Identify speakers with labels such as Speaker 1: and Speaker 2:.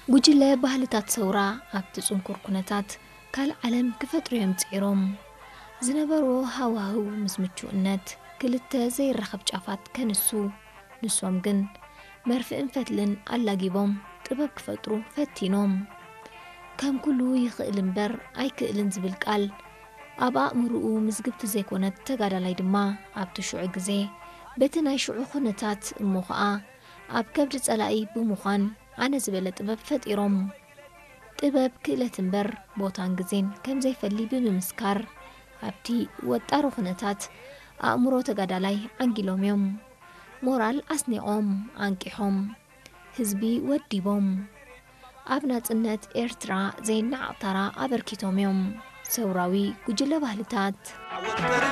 Speaker 1: ጉጅለ ባህልታት ሰውራ ኣብቲ ጽንኩር ኩነታት ካልዓለም ክፈጥሩ እዮም ጽኢሮም ዝነበሩ ሃዋህው ምስ ምቹእነት ክልተ ዘይረኸብ ጫፋት ከንሱ ንሶም ግን መርፍእን ፈትልን ኣላጊቦም ጥበብ ክፈጥሩ ፈቲኖም ከም ኩሉ ይኽእል እምበር ኣይክእልን ዝብል ቃል ኣብ ኣእምሮኡ ምዝግብቲ ዘይኮነት ተጋዳላይ ድማ ኣብቲ ሽዑ ግዜ በቲ ናይ ሽዑ ኩነታት እሞ ኸኣ ኣብ ከብዲ ጸላኢ ብምዃን ኣነ ዝበለ ጥበብ ፈጢሮም ጥበብ ክእለት እምበር ቦታን ግዜን ከም ዘይፈሊ ብምምስካር ኣብቲ ወጣሩ ኩነታት ኣእምሮ ተጋዳላይ ዓንጊሎም እዮም ሞራል ኣስኒቖም ኣንቂሖም ህዝቢ ወዲቦም ኣብ ናጽነት ኤርትራ ዘይናዕተራ ኣበርኪቶም እዮም ሰውራዊ ጉጅለ ባህልታት